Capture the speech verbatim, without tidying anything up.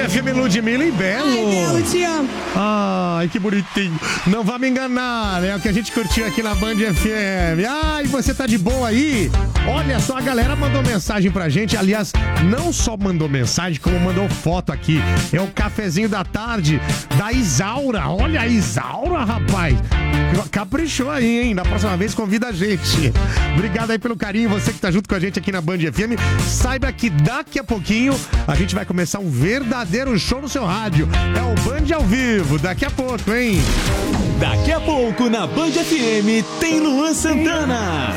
F M, Ludmilla e Belo. Ai, Belo, te amo. Ai, que bonitinho. Não vá me enganar, é o que a gente curtiu aqui na Band F M. Ai, você tá de boa aí? Olha só, a galera mandou mensagem pra gente. Aliás, não só mandou mensagem, como mandou foto aqui. É o cafezinho da tarde da Isaura. Olha a Isaura, rapaz. Caprichou aí, hein? Na próxima vez convida a gente. Obrigado aí pelo carinho, você que tá junto com a gente aqui na Band F M. Saiba que daqui a pouquinho a gente vai começar um verdadeiro show no seu rádio. É o Band ao vivo, daqui a pouco, hein? Daqui a pouco na Band F M tem Luan Santana.